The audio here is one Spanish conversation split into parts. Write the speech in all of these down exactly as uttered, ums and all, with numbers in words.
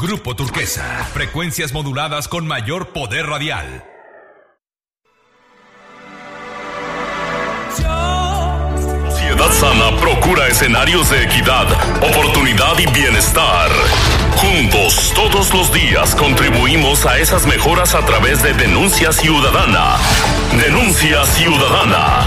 Grupo Turquesa, frecuencias moduladas con mayor poder radial. Sociedad Sana procura escenarios de equidad, oportunidad y bienestar. Juntos, todos los días, contribuimos a esas mejoras a través de Denuncia Ciudadana. Denuncia Ciudadana.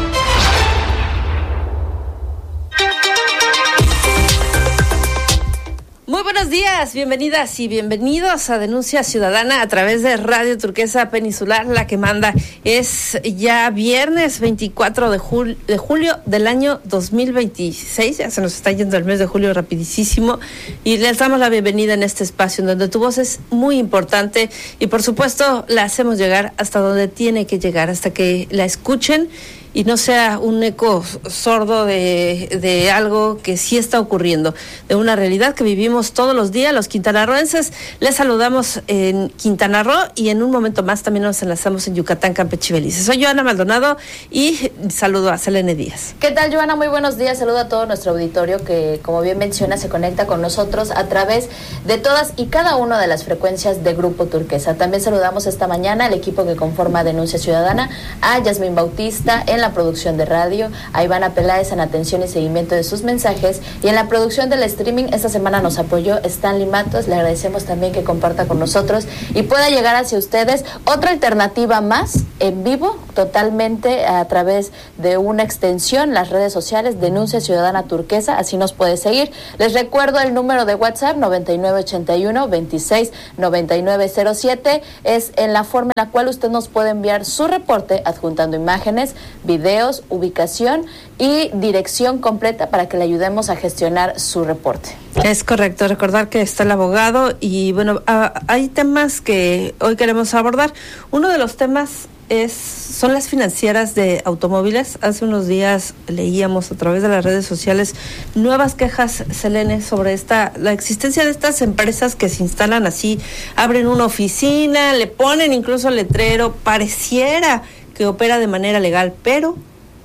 Muy buenos días, bienvenidas y bienvenidos a Denuncia Ciudadana a través de Radio Turquesa Peninsular, la que manda. Es ya viernes veinticuatro de julio, de julio del año dos mil veintiséis, ya se nos está yendo el mes de julio rapidísimo, y les damos la bienvenida en este espacio en donde tu voz es muy importante y por supuesto la hacemos llegar hasta donde tiene que llegar, hasta que la escuchen y no sea un eco sordo de, de algo que sí está ocurriendo, de una realidad que vivimos todos los días. Los quintanarroenses les saludamos en Quintana Roo y en un momento más también nos enlazamos en Yucatán, Campeche y Belice. Soy Joana Maldonado y saludo a Selene Díaz. ¿Qué tal, Joana? Muy buenos días. Saludo a todo nuestro auditorio que, como bien menciona, se conecta con nosotros a través de todas y cada una de las frecuencias de Grupo Turquesa. También saludamos esta mañana al equipo que conforma Denuncia Ciudadana, a Yasmín Bautista en la producción de radio, a Ivana Peláez en atención y seguimiento de sus mensajes, y en la producción del streaming esta semana nos apoyó Stanley Matos. Le agradecemos también que comparta con nosotros y pueda llegar hacia ustedes otra alternativa más en vivo, totalmente a través de una extensión, las redes sociales Denuncia Ciudadana Turquesa, así nos puede seguir. Les recuerdo el número de WhatsApp noventa y nueve ochenta y uno veintiséis noventa y nueve cero siete, es en la forma en la cual usted nos puede enviar su reporte adjuntando imágenes, videos, ubicación y dirección completa para que le ayudemos a gestionar su reporte. Es correcto, recordar que está el abogado y bueno, uh, hay temas que hoy queremos abordar. Uno de los temas es son las financieras de automóviles. Hace unos días leíamos a través de las redes sociales nuevas quejas, Selene, sobre esta la existencia de estas empresas que se instalan así, abren una oficina, le ponen incluso letrero, pareciera que opera de manera legal, pero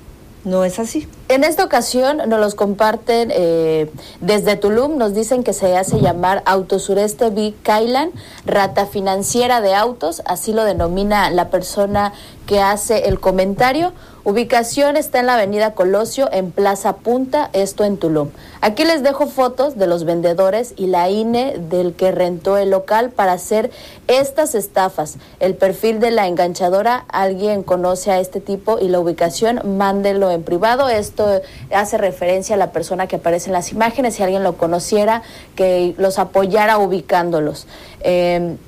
no es así. En esta ocasión nos los comparten eh, desde Tulum, nos dicen que se hace llamar Autosureste B. Kailan, rata financiera de autos, así lo denomina la persona que hace el comentario. Ubicación está en la avenida Colosio, en Plaza Punta, esto en Tulum. Aquí les dejo fotos de los vendedores y la I N E del que rentó el local para hacer estas estafas. El perfil de la enganchadora, alguien conoce a este tipo y la ubicación, mándelo en privado. Esto hace referencia a la persona que aparece en las imágenes, si alguien lo conociera, que los apoyara ubicándolos. Eh,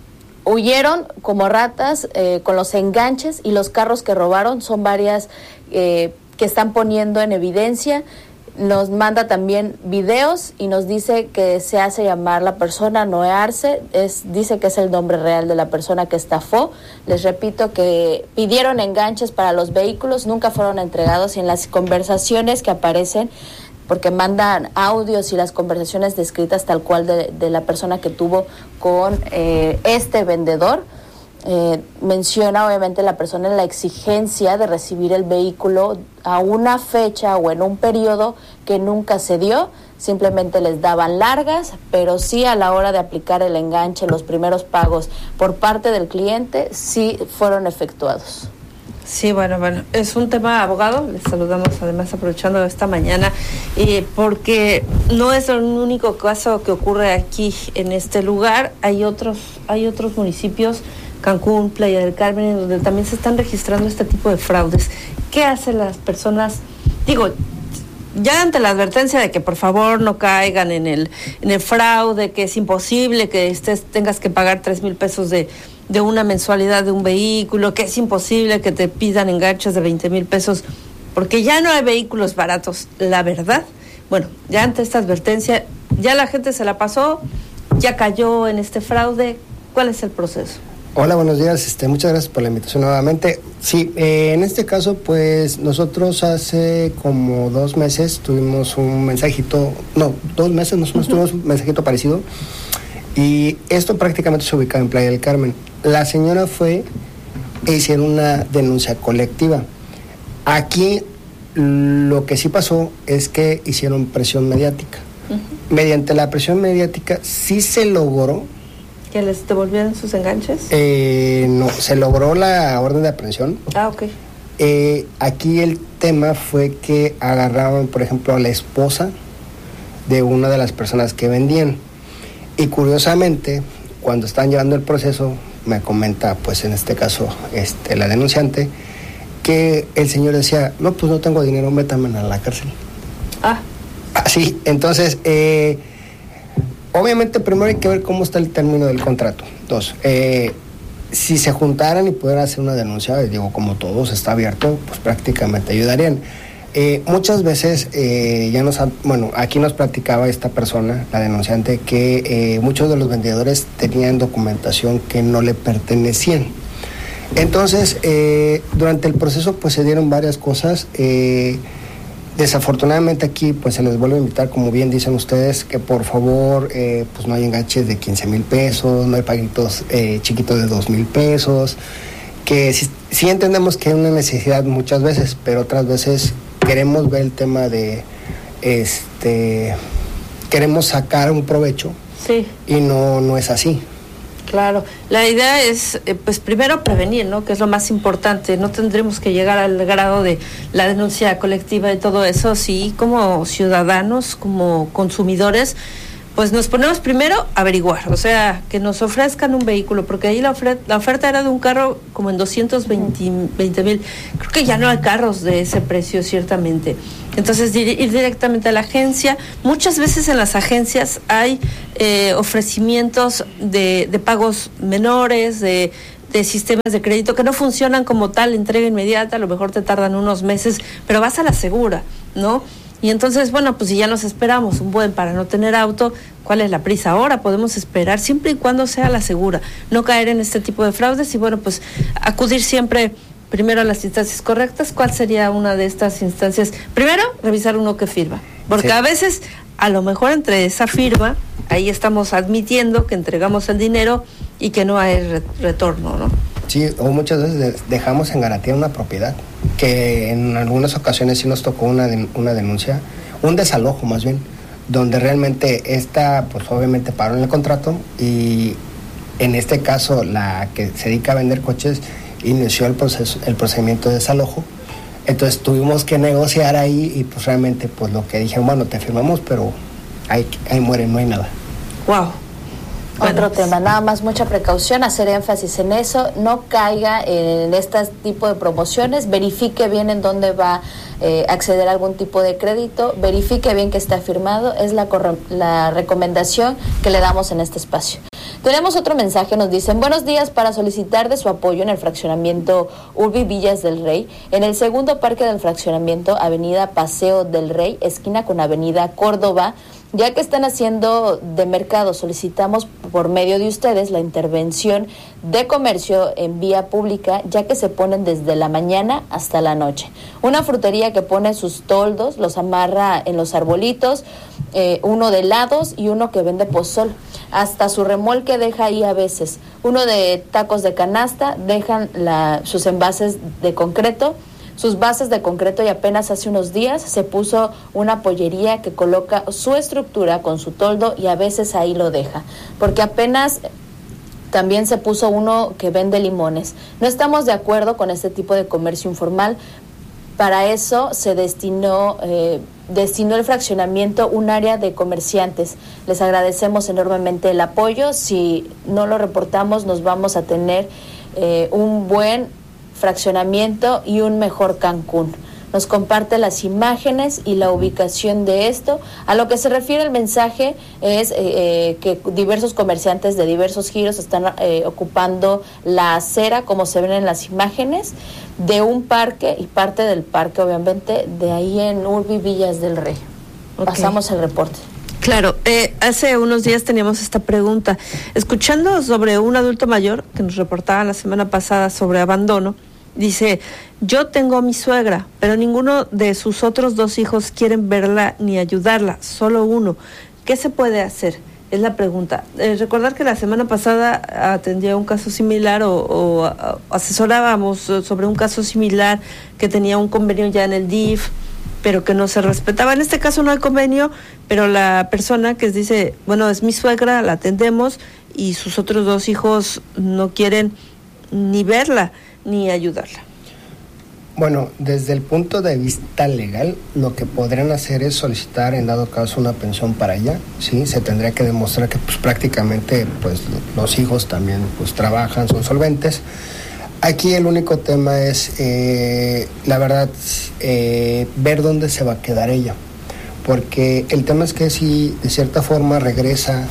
Huyeron como ratas eh, con los enganches y los carros que robaron son varias eh, que están poniendo en evidencia. Nos manda también videos y nos dice que se hace llamar la persona Noé Arce, es, dice que es el nombre real de la persona que estafó. Les repito que pidieron enganches para los vehículos, nunca fueron entregados, y en las conversaciones que aparecen, porque mandan audios y las conversaciones descritas tal cual de, de la persona que tuvo con eh, este vendedor, eh, menciona obviamente la persona la exigencia de recibir el vehículo a una fecha o en un periodo que nunca se dio. Simplemente les daban largas, pero sí a la hora de aplicar el enganche, los primeros pagos por parte del cliente sí fueron efectuados. Sí, bueno, bueno, es un tema, abogado, les saludamos además aprovechando esta mañana, eh, porque no es el único caso que ocurre aquí en este lugar, hay otros, hay otros municipios, Cancún, Playa del Carmen, donde también se están registrando este tipo de fraudes. ¿Qué hacen las personas? Digo, ya ante la advertencia de que por favor no caigan en el, en el fraude, que es imposible que estés, tengas que pagar tres mil pesos de de una mensualidad de un vehículo, que es imposible que te pidan enganches de veinte mil pesos, porque ya no hay vehículos baratos, la verdad. Bueno, ya ante esta advertencia, ya la gente se la pasó, ya cayó en este fraude. ¿Cuál es el proceso? Hola, buenos días, este, muchas gracias por la invitación nuevamente. Sí, eh, en este caso, pues nosotros hace como dos meses tuvimos un mensajito, no, dos meses más o menos tuvimos un mensajito parecido, y esto prácticamente se ubicaba en Playa del Carmen. La señora fue e hicieron una denuncia colectiva. Aquí lo que sí pasó es que hicieron presión mediática. Uh-huh. mediante la presión mediática sí se logró. ¿Que les devolvieran sus enganches? Eh, no, se logró la orden de aprehensión. Ah, ok. Eh, aquí el tema fue que agarraban, por ejemplo, a la esposa de una de las personas que vendían. Y curiosamente, cuando están llevando el proceso, me comenta, pues en este caso, este, la denunciante, que el señor decía, no, pues no tengo dinero, métanme a la cárcel. Ah. Así, entonces, eh, obviamente primero hay que ver cómo está el término del contrato. Dos, eh, si se juntaran y pudieran hacer una denuncia, digo, como todos está abierto, pues prácticamente ayudarían. Eh, muchas veces, eh, ya nos, han, bueno, aquí nos platicaba esta persona, la denunciante, que eh, muchos de los vendedores tenían documentación que no le pertenecían. Entonces, eh, durante el proceso, pues se dieron varias cosas. Eh, Desafortunadamente aquí pues se les vuelve a invitar, como bien dicen ustedes, que por favor eh, pues no hay enganches de quince mil pesos, no hay paguitos eh, chiquitos de dos mil pesos, que sí, sí entendemos que hay una necesidad muchas veces, pero otras veces queremos ver el tema de, este, queremos sacar un provecho, sí, y no, no es así. Claro, la idea es, eh, pues primero prevenir, ¿no? Que es lo más importante. No tendremos que llegar al grado de la denuncia colectiva y todo eso. Sí, como ciudadanos, como consumidores, pues nos ponemos primero a averiguar, o sea, que nos ofrezcan un vehículo, porque ahí la oferta, la oferta era de un carro como en doscientos veinte mil. Creo que ya no hay carros de ese precio, ciertamente. Entonces, ir directamente a la agencia. Muchas veces en las agencias hay eh, ofrecimientos de, de pagos menores, de, de sistemas de crédito que no funcionan como tal, entrega inmediata, a lo mejor te tardan unos meses, pero vas a la segura, ¿no? Y entonces, bueno, pues si ya nos esperamos un buen para no tener auto, ¿cuál es la prisa ahora? Podemos esperar siempre y cuando sea la segura, no caer en este tipo de fraudes y, bueno, pues acudir siempre primero a las instancias correctas. ¿Cuál sería una de estas instancias? Primero, revisar uno que firma, porque sí, a veces, a lo mejor entre esa firma, ahí estamos admitiendo que entregamos el dinero y que no hay re- retorno, ¿no? Sí, o muchas veces dejamos en garantía una propiedad, que en algunas ocasiones sí nos tocó una, de, una denuncia, un desalojo más bien, donde realmente esta, pues obviamente paró en el contrato y en este caso la que se dedica a vender coches inició el proceso, el procedimiento de desalojo. Entonces tuvimos que negociar ahí y pues realmente pues lo que dijeron, bueno, te firmamos, pero ahí, ahí muere, no hay nada. Wow. Otro tema, nada más mucha precaución, hacer énfasis en eso, no caiga en este tipo de promociones, verifique bien en dónde va eh, a acceder a algún tipo de crédito, verifique bien que está firmado, es la, corre- la recomendación que le damos en este espacio. Tenemos otro mensaje, nos dicen, buenos días, para solicitar de su apoyo en el fraccionamiento Urbi Villas del Rey, en el segundo parque del fraccionamiento, avenida Paseo del Rey, esquina con avenida Córdoba, ya que están haciendo de mercado, solicitamos por medio de ustedes la intervención de comercio en vía pública, ya que se ponen desde la mañana hasta la noche. Una frutería que pone sus toldos, los amarra en los arbolitos, eh, uno de helados y uno que vende pozol. Hasta su remolque deja ahí a veces. Uno de tacos de canasta, dejan la, sus envases de concreto, sus bases de concreto, y apenas hace unos días se puso una pollería que coloca su estructura con su toldo y a veces ahí lo deja, porque apenas también se puso uno que vende limones. No estamos de acuerdo con este tipo de comercio informal. Para eso se destinó, eh, destinó el fraccionamiento un área de comerciantes. Les agradecemos enormemente el apoyo. Si no lo reportamos, nos vamos a tener eh, un buen fraccionamiento y un mejor Cancún. Nos comparte las imágenes y la ubicación de esto. A lo que se refiere el mensaje es eh, eh, que diversos comerciantes de diversos giros están eh, ocupando la acera, como se ven en las imágenes, de un parque y parte del parque, obviamente, de ahí en Urbi Villas del Rey. Okay. Pasamos el reporte. Claro, eh, hace unos días teníamos esta pregunta. Escuchando sobre un adulto mayor que nos reportaba la semana pasada sobre abandono, dice, yo tengo a mi suegra, pero ninguno de sus otros dos hijos quieren verla ni ayudarla, solo uno. ¿Qué se puede hacer? Es la pregunta. Eh, recordar que la semana pasada atendía un caso similar o, o a, asesorábamos sobre un caso similar que tenía un convenio ya en el D I F pero que no se respetaba. En este caso no hay convenio, pero la persona que dice, bueno, es mi suegra, la atendemos, y sus otros dos hijos no quieren ni verla ni ayudarla. Bueno, desde el punto de vista legal, lo que podrían hacer es solicitar, en dado caso, una pensión para ella, ¿sí? Se tendría que demostrar que pues prácticamente pues los hijos también pues trabajan, son solventes. Aquí el único tema es, eh, la verdad, eh, ver dónde se va a quedar ella. Porque el tema es que si de cierta forma regresa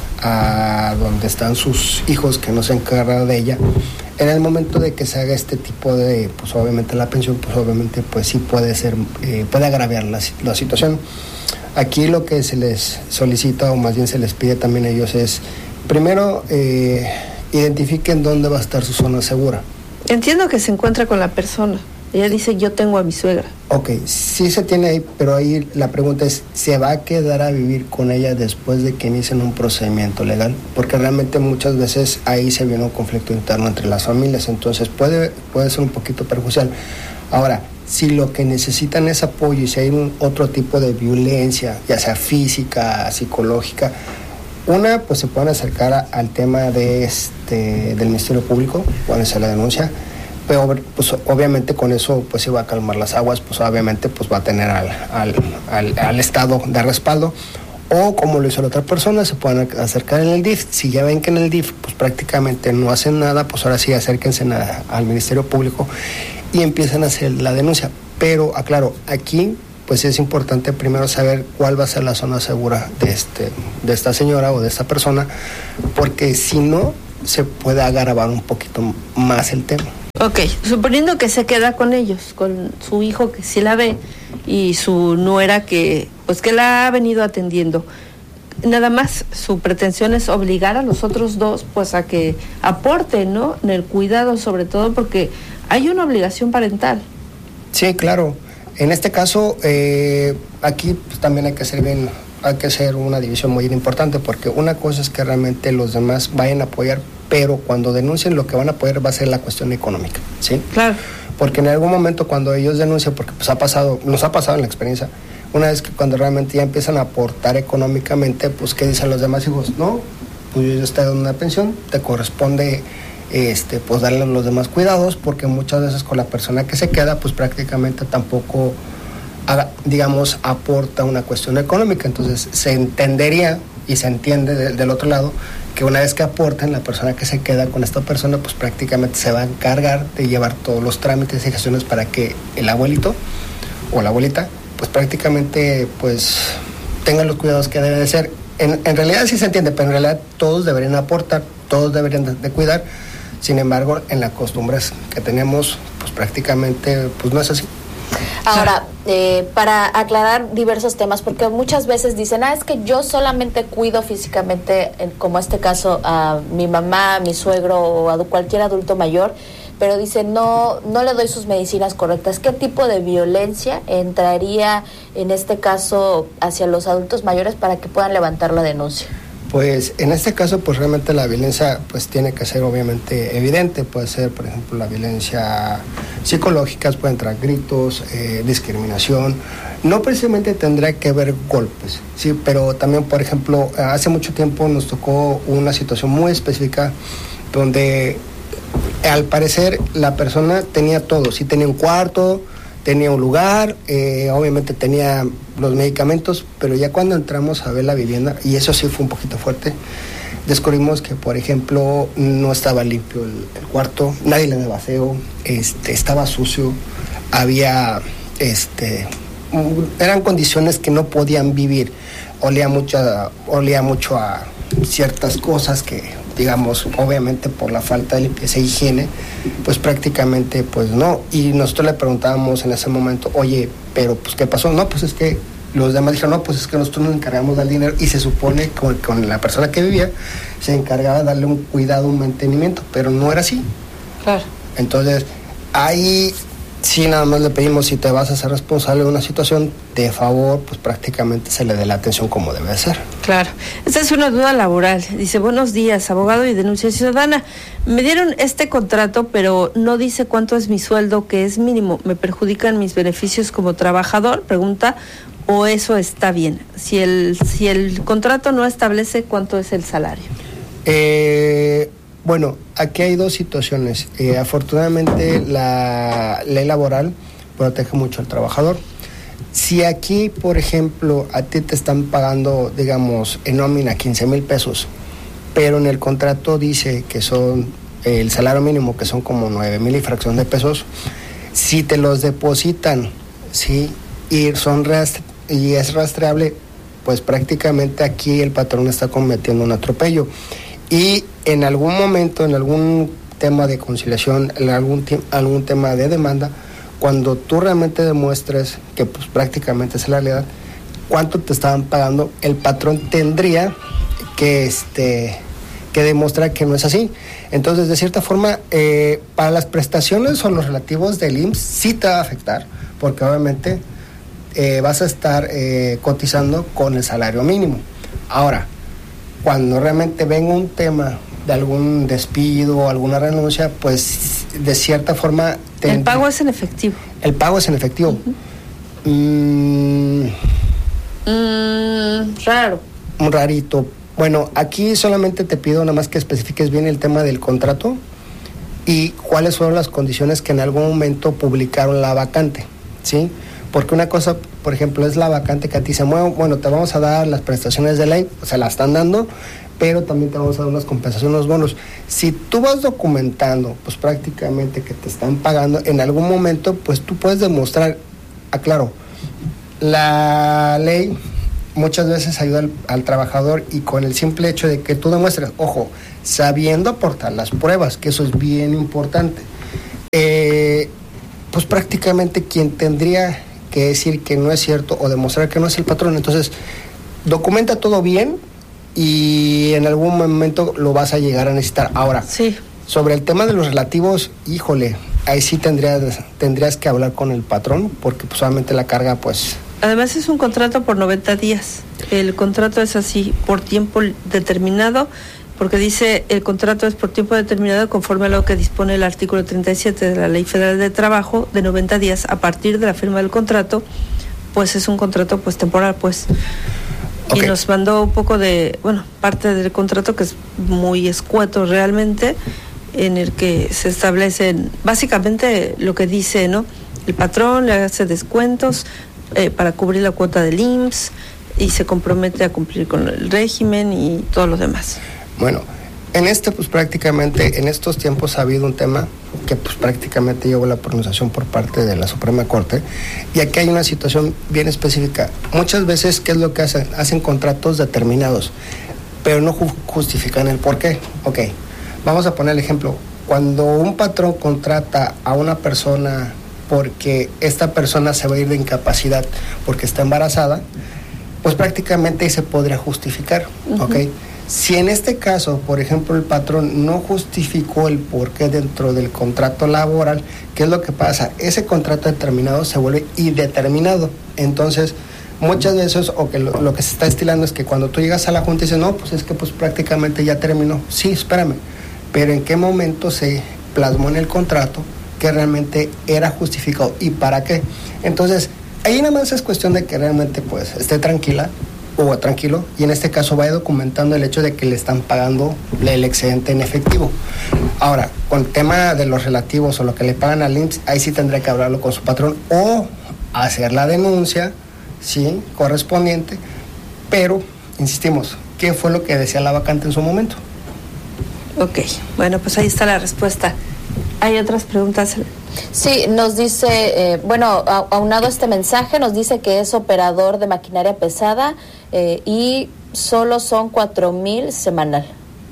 a donde están sus hijos que no se encargan de ella, en el momento de que se haga este tipo de, pues obviamente la pensión, pues obviamente pues sí puede ser, eh, puede agravar la, la situación. Aquí lo que se les solicita, o más bien se les pide también a ellos es, primero, eh, identifiquen dónde va a estar su zona segura. Entiendo que se encuentra con la persona. Ella dice, yo tengo a mi suegra. Ok, sí se tiene ahí, pero ahí la pregunta es, ¿se va a quedar a vivir con ella después de que inicien un procedimiento legal? Porque realmente muchas veces ahí se viene un conflicto interno entre las familias, entonces puede, puede ser un poquito perjudicial. Ahora, si lo que necesitan es apoyo y si hay un otro tipo de violencia, ya sea física, psicológica, una, pues se pueden acercar a, al tema de este, del Ministerio Público, pueden hacer la denuncia. Pero pues obviamente con eso pues se va a calmar las aguas, pues obviamente pues va a tener al, al, al, al Estado de respaldo, o como lo hizo la otra persona, se pueden acercar en el D I F. Si ya ven que en el D I F pues prácticamente no hacen nada, pues ahora sí acérquense a, al Ministerio Público y empiezan a hacer la denuncia. Pero aclaro, aquí pues es importante primero saber cuál va a ser la zona segura de, este, de esta señora o de esta persona, porque si no, se puede agravar un poquito más el tema. Ok, suponiendo que se queda con ellos, con su hijo que sí la ve y su nuera que pues que la ha venido atendiendo, nada más su pretensión es obligar a los otros dos pues a que aporten, ¿no?, en el cuidado, sobre todo porque hay una obligación parental. Sí, claro. En este caso, eh, aquí pues, también hay que hacer bien, hay que hacer una división muy importante, porque una cosa es que realmente los demás vayan a apoyar, pero cuando denuncien lo que van a apoyar va a ser la cuestión económica, ¿sí? Claro. Porque en algún momento cuando ellos denuncian, porque pues ha pasado, nos ha pasado en la experiencia, una vez que cuando realmente ya empiezan a aportar económicamente, pues ¿qué dicen los demás hijos? No, pues yo ya estoy dando una pensión, te corresponde este, pues darle los demás cuidados, porque muchas veces con la persona que se queda, pues prácticamente tampoco, digamos, aporta una cuestión económica. Entonces se entendería y se entiende de, del otro lado que una vez que aporten, la persona que se queda con esta persona pues prácticamente se va a encargar de llevar todos los trámites y gestiones para que el abuelito o la abuelita pues prácticamente pues tenga los cuidados que debe de ser. En, en realidad sí se entiende, pero en realidad todos deberían aportar, todos deberían de, de cuidar. Sin embargo, en las costumbres que tenemos pues prácticamente pues no es así. Ahora, eh, para aclarar diversos temas, porque muchas veces dicen, ah, es que yo solamente cuido físicamente, en, como este caso, a mi mamá, a mi suegro o a cualquier adulto mayor, pero dicen, no, no le doy sus medicinas correctas. ¿Qué tipo de violencia entraría en este caso hacia los adultos mayores para que puedan levantar la denuncia? Pues en este caso, pues realmente la violencia pues tiene que ser obviamente evidente. Puede ser, por ejemplo, la violencia psicológica, puede entrar gritos, eh, discriminación. No precisamente tendrá que haber golpes, sí, pero también, por ejemplo, hace mucho tiempo nos tocó una situación muy específica donde al parecer la persona tenía todo, sí tenía un cuarto, tenía un lugar, eh, obviamente tenía los medicamentos, pero ya cuando entramos a ver la vivienda, y eso sí fue un poquito fuerte, descubrimos que, por ejemplo, no estaba limpio el, el cuarto, nadie le daba aseo, este, estaba sucio, había, este, eran condiciones que no podían vivir, olía mucho, olía mucho a ciertas cosas que, digamos, obviamente por la falta de limpieza e higiene, pues prácticamente pues no. Y nosotros le preguntábamos en ese momento, oye, pero pues ¿qué pasó? No, pues es que los demás dijeron, no, pues es que nosotros nos encargamos del dinero, y se supone que con, con la persona que vivía se encargaba de darle un cuidado, un mantenimiento, pero no era así. Claro. Entonces, ahí Sí, nada más le pedimos, si te vas a ser responsable de una situación, de favor, pues prácticamente se le dé la atención como debe ser. Claro. Esta es una duda laboral. Dice, buenos días, abogado y denuncia ciudadana. Me dieron este contrato, pero no dice cuánto es mi sueldo, que es mínimo. ¿Me perjudican mis beneficios como trabajador? Pregunta, ¿o eso está bien? Si el, si el contrato no establece cuánto es el salario. Eh... Bueno, aquí hay dos situaciones. Eh, afortunadamente la ley laboral protege mucho al trabajador. Si aquí, por ejemplo, a ti te están pagando, digamos, en nómina quince mil pesos, pero en el contrato dice que son eh, el salario mínimo, que son como nueve mil y fracción de pesos, si te los depositan, sí, y son rastre- y es rastreable, pues prácticamente aquí el patrón está cometiendo un atropello. Y en algún momento, en algún tema de conciliación, en algún, te- algún tema de demanda, cuando tú realmente demuestres que pues prácticamente es la realidad, cuánto te estaban pagando, el patrón tendría que, este, que demostrar que no es así. Entonces, de cierta forma, eh, para las prestaciones o los relativos del I M S S sí te va a afectar, porque obviamente eh, vas a estar eh, cotizando con el salario mínimo. Ahora, cuando realmente venga un tema de algún despido o alguna renuncia, pues de cierta forma... Te... El pago es en efectivo. El pago es en efectivo. Uh-huh. Mm, mm, raro. Un rarito. Bueno, aquí solamente te pido nada más que especifiques bien el tema del contrato y cuáles fueron las condiciones que en algún momento publicaron la vacante, ¿sí? Porque una cosa, por ejemplo, es la vacante que a ti se mueve, bueno, te vamos a dar las prestaciones de ley, o sea, la están dando, pero también te vamos a dar unas compensaciones, unos bonos. Si tú vas documentando, pues prácticamente que te están pagando, en algún momento, pues tú puedes demostrar, aclaro, la ley muchas veces ayuda al, al trabajador y con el simple hecho de que tú demuestres, ojo, sabiendo aportar las pruebas, que eso es bien importante, eh, pues prácticamente quien tendría que decir que no es cierto o demostrar que no es el patrón. Entonces, documenta todo bien y en algún momento lo vas a llegar a necesitar. Ahora, sí. Sobre el tema de los relativos, híjole, ahí sí tendrías, tendrías que hablar con el patrón, porque pues solamente la carga, pues... Además es un contrato por noventa días. El contrato es así, por tiempo determinado, porque dice el contrato es por tiempo determinado conforme a lo que dispone el artículo treinta y siete de la Ley Federal de Trabajo, de noventa días a partir de la firma del contrato, pues es un contrato pues temporal, pues. Okay. Y nos mandó un poco de, bueno, parte del contrato que es muy escueto realmente, en el que se establecen básicamente lo que dice, ¿no? El patrón le hace descuentos eh, para cubrir la cuota del I M S S y se compromete a cumplir con el régimen y todo lo demás. Bueno, en este, pues prácticamente, en estos tiempos ha habido un tema que pues prácticamente llevó la pronunciación por parte de la Suprema Corte, y aquí hay una situación bien específica. Muchas veces, ¿qué es lo que hacen? Hacen contratos determinados, pero no ju- justifican el por qué. Ok, vamos a poner el ejemplo. Cuando un patrón contrata a una persona porque esta persona se va a ir de incapacidad porque está embarazada, pues prácticamente se podría justificar, uh-huh. ¿Ok? Si en este caso, por ejemplo, el patrón no justificó el porqué dentro del contrato laboral, ¿qué es lo que pasa? Ese contrato determinado se vuelve indeterminado. Entonces, muchas veces, o que lo, lo que se está estilando es que cuando tú llegas a la junta y dices, no, pues es que pues prácticamente ya terminó. Sí, espérame, pero ¿en qué momento se plasmó en el contrato que realmente era justificado y para qué? Entonces, ahí nada más es cuestión de que realmente pues esté tranquila o tranquilo, y en este caso vaya documentando el hecho de que le están pagando el excedente en efectivo. Ahora, con el tema de los relativos o lo que le pagan al I M S S, ahí sí tendrá que hablarlo con su patrón o hacer la denuncia, sí, correspondiente, pero, insistimos, ¿qué fue lo que decía la vacante en su momento? Ok, bueno, pues ahí está la respuesta. ¿Hay otras preguntas? Sí, nos dice, eh, bueno, aunado a este mensaje, nos dice que es operador de maquinaria pesada eh, y solo son cuatro mil semanal,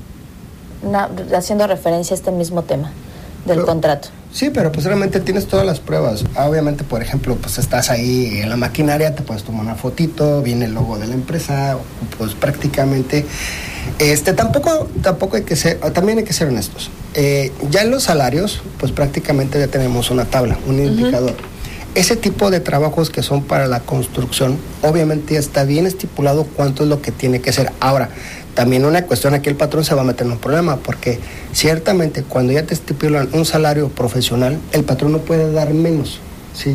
Una, haciendo referencia a este mismo tema del pero, contrato. Sí, pero pues realmente tienes todas las pruebas. Obviamente, por ejemplo, pues estás ahí en la maquinaria, te puedes tomar una fotito, viene el logo de la empresa, pues prácticamente, este, tampoco, tampoco hay que ser, también hay que ser honestos. Eh, ya en los salarios, pues prácticamente ya tenemos una tabla, un indicador. Uh-huh. Ese tipo de trabajos que son para la construcción, obviamente ya está bien estipulado cuánto es lo que tiene que ser. Ahora, también una cuestión aquí el patrón se va a meter en un problema, porque ciertamente cuando ya te estipulan un salario profesional, el patrón no puede dar menos, ¿sí?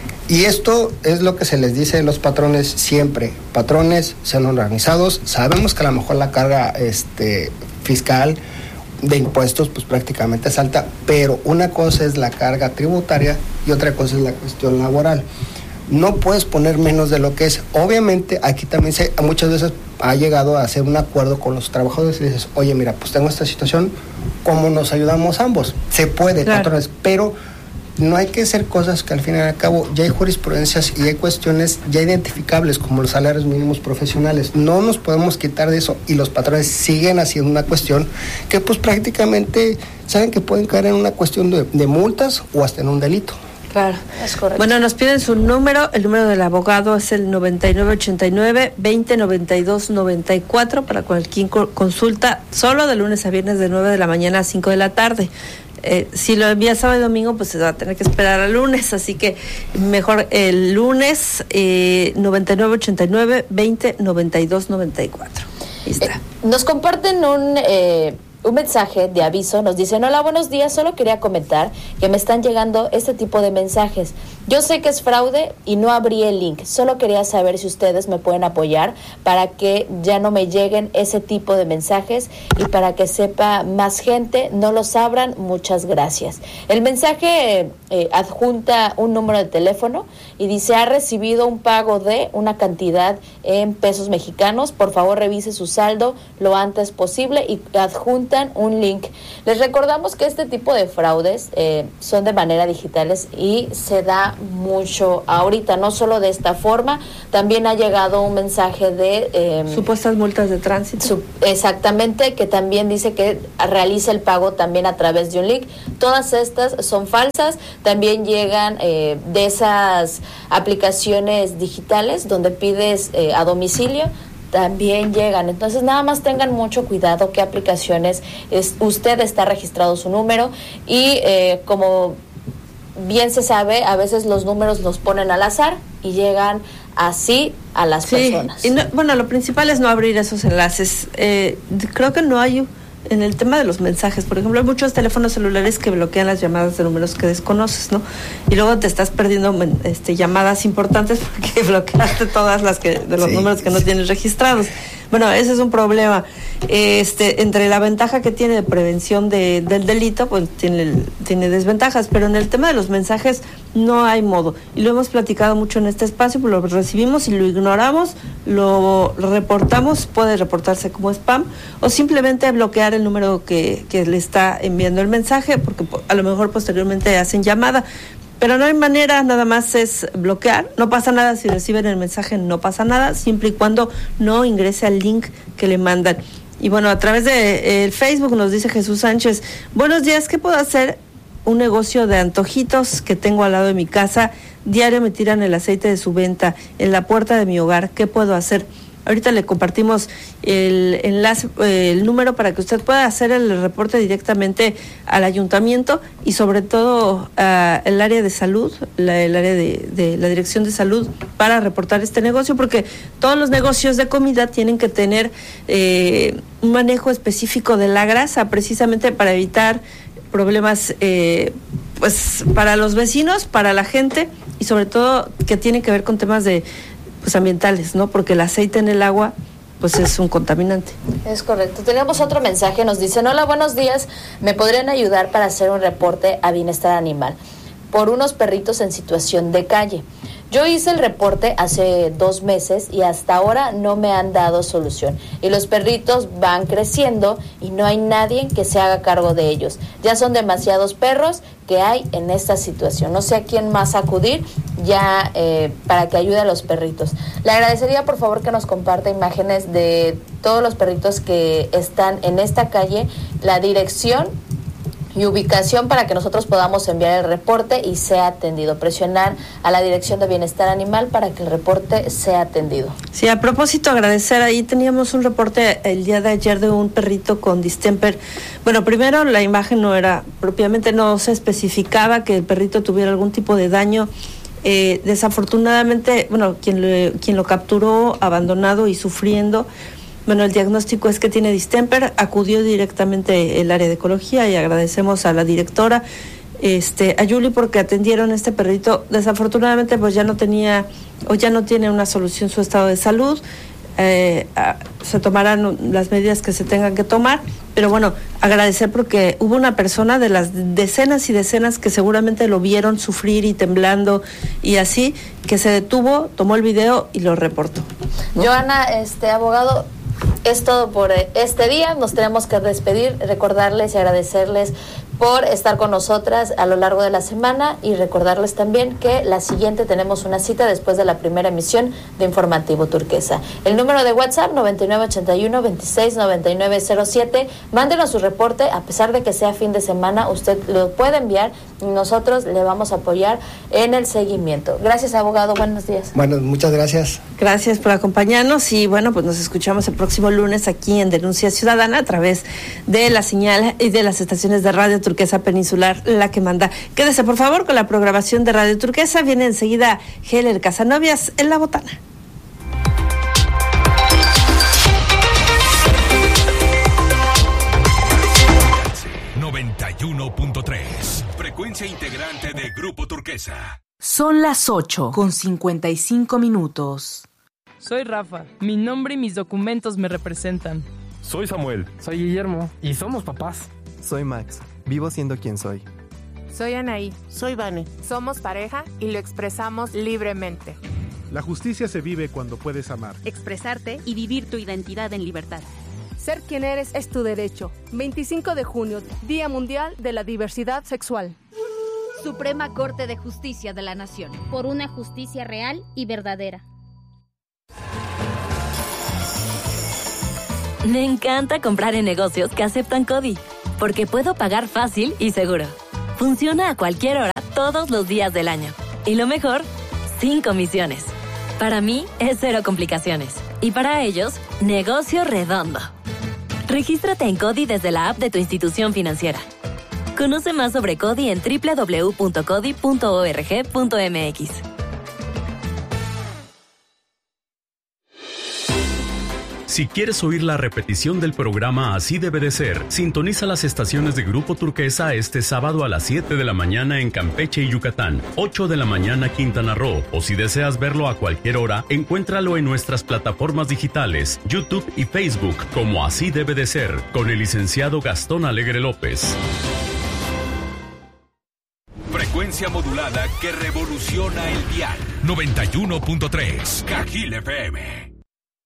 Y esto es lo que se les dice a los patrones siempre. Patrones, sean organizados. Sabemos que a lo mejor la carga este, fiscal de impuestos pues prácticamente es alta, pero una cosa es la carga tributaria y otra cosa es la cuestión laboral. No puedes poner menos de lo que es. Obviamente aquí también se, muchas veces ha llegado a hacer un acuerdo con los trabajadores y dices, oye mira, pues tengo esta situación, ¿cómo nos ayudamos ambos? Se puede, claro. Patrones, pero no hay que hacer cosas que al fin y al cabo ya hay jurisprudencias y hay cuestiones ya identificables como los salarios mínimos profesionales. No nos podemos quitar de eso y los patrones siguen haciendo una cuestión que pues prácticamente saben que pueden caer en una cuestión de, de multas o hasta en un delito. Claro, es correcto. Bueno, nos piden su número, el número del abogado es el noventa y nueve ochenta y nueve veinte noventa y dos noventa y cuatro para cualquier consulta, solo de lunes a viernes de nueve de la mañana a cinco de la tarde. Eh, si lo envía sábado y domingo, pues se va a tener que esperar al lunes, así que mejor el lunes eh, noventa y nueve ochenta y nueve veinte noventa y dos noventa y cuatro. Ahí está. Eh, nos comparten un eh, un mensaje de aviso, nos dicen: hola, buenos días, solo quería comentar que me están llegando este tipo de mensajes. Yo sé que es fraude y no abrí el link, solo quería saber si ustedes me pueden apoyar para que ya no me lleguen ese tipo de mensajes y para que sepa más gente, no los abran, muchas gracias. El mensaje eh, adjunta un número de teléfono y dice: ha recibido un pago de una cantidad en pesos mexicanos, por favor revise su saldo lo antes posible, y adjuntan un link. Les recordamos que este tipo de fraudes eh, son de manera digitales y se da mucho ahorita, no solo de esta forma, también ha llegado un mensaje de eh, supuestas multas de tránsito. Su, exactamente, que también dice que realiza el pago también a través de un link. Todas estas son falsas. También llegan eh, de esas aplicaciones digitales donde pides eh, a domicilio, también llegan. Entonces nada más tengan mucho cuidado qué aplicaciones es, usted está registrado su número y eh, como bien se sabe, a veces los números los ponen al azar y llegan así a las sí, personas. Y no, bueno, lo principal es no abrir esos enlaces. Eh, creo que no hay... En el tema de los mensajes, por ejemplo, hay muchos teléfonos celulares que bloquean las llamadas de números que desconoces, ¿no? Y luego te estás perdiendo este, llamadas importantes porque bloqueaste todas las que de los sí, números que no sí. tienes registrados. Bueno, ese es un problema. Este, entre la ventaja que tiene de prevención de, del delito, pues tiene, tiene desventajas, pero en el tema de los mensajes no hay modo. Y lo hemos platicado mucho en este espacio, pues lo recibimos y lo ignoramos, lo, lo reportamos, puede reportarse como spam, o simplemente bloquear el número que, que le está enviando el mensaje, porque a lo mejor posteriormente hacen llamada. Pero no hay manera, nada más es bloquear, no pasa nada si reciben el mensaje, no pasa nada, siempre y cuando no ingrese al link que le mandan. Y bueno, a través de eh, Facebook nos dice Jesús Sánchez: buenos días, ¿qué puedo hacer? Un negocio de antojitos que tengo al lado de mi casa, diario me tiran el aceite de su venta en la puerta de mi hogar, ¿qué puedo hacer? Ahorita le compartimos el enlace, el número para que usted pueda hacer el reporte directamente al ayuntamiento y sobre todo uh, el área de salud, la, el área de, de la dirección de salud para reportar este negocio, porque todos los negocios de comida tienen que tener eh, un manejo específico de la grasa, precisamente para evitar problemas eh, pues para los vecinos, para la gente y sobre todo que tiene que ver con temas de pues ambientales, ¿no? Porque el aceite en el agua pues es un contaminante. Es correcto. Tenemos otro mensaje, nos dicen: hola, buenos días, ¿me podrían ayudar para hacer un reporte a bienestar animal por unos perritos en situación de calle? Yo hice el reporte hace dos meses y hasta ahora no me han dado solución. Y los perritos van creciendo y no hay nadie que se haga cargo de ellos. Ya son demasiados perros que hay en esta situación. No sé a quién más acudir ya eh, para que ayude a los perritos. Le agradecería por favor que nos comparta imágenes de todos los perritos que están en esta calle, la dirección y ubicación para que nosotros podamos enviar el reporte y sea atendido. Presionar a la Dirección de Bienestar Animal para que el reporte sea atendido. Sí, a propósito, agradecer, ahí teníamos un reporte el día de ayer de un perrito con distemper. Bueno, primero la imagen no era, propiamente no se especificaba que el perrito tuviera algún tipo de daño. Eh, desafortunadamente, bueno, quien, le, quien lo capturó abandonado y sufriendo, bueno, el diagnóstico es que tiene distemper. Acudió directamente el área de ecología y agradecemos a la directora, este, a Yuli, porque atendieron a este perrito. Desafortunadamente, pues ya no tenía o ya no tiene una solución su estado de salud. Eh, a, se tomarán las medidas que se tengan que tomar, pero bueno, agradecer porque hubo una persona de las decenas y decenas que seguramente lo vieron sufrir y temblando y así, que se detuvo, tomó el video y lo reportó, ¿no? Joana, este abogado, es todo por este día. Nos tenemos que despedir, recordarles y agradecerles por estar con nosotras a lo largo de la semana y recordarles también que la siguiente tenemos una cita después de la primera emisión de Informativo Turquesa. El número de WhatsApp noventa y nueve ochenta y uno veintiséis noventa y nueve cero siete. Mándenos su reporte, a pesar de que sea fin de semana, usted lo puede enviar y nosotros le vamos a apoyar en el seguimiento. Gracias, abogado, buenos días. Bueno, muchas gracias. Gracias por acompañarnos y bueno, pues nos escuchamos el próximo lunes aquí en Denuncia Ciudadana a través de la señal y de las estaciones de Radio Turquesa Peninsular, la que manda. Quédese por favor con la programación de Radio Turquesa. Viene enseguida Heller Casanovias en La Botana. noventa y uno punto tres, frecuencia integrante de Grupo Turquesa. Son las ocho con cincuenta y cinco minutos. Soy Rafa, mi nombre y mis documentos me representan. Soy Samuel. Soy Guillermo y somos papás. Soy Max, vivo siendo quien soy. Soy Anaí. Soy Vane. Somos pareja y lo expresamos libremente. La justicia se vive cuando puedes amar, expresarte y vivir tu identidad en libertad. Ser quien eres es tu derecho. veinticinco de junio, Día Mundial de la Diversidad Sexual. Suprema Corte de Justicia de la Nación. Por una justicia real y verdadera. Me encanta comprar en negocios que aceptan CODI, porque puedo pagar fácil y seguro. Funciona a cualquier hora, todos los días del año. Y lo mejor, sin comisiones. Para mí, es cero complicaciones. Y para ellos, negocio redondo. Regístrate en CODI desde la app de tu institución financiera. Conoce más sobre CODI en doble u doble u doble u punto codi punto org punto m x. Si quieres oír la repetición del programa Así Debe de Ser, sintoniza las estaciones de Grupo Turquesa este sábado a las siete de la mañana en Campeche y Yucatán, ocho de la mañana Quintana Roo, o si deseas verlo a cualquier hora, encuéntralo en nuestras plataformas digitales, YouTube y Facebook, como Así Debe de Ser, con el licenciado Gastón Alegre López. Frecuencia modulada que revoluciona el dial. noventa y uno punto tres, Cajil F M.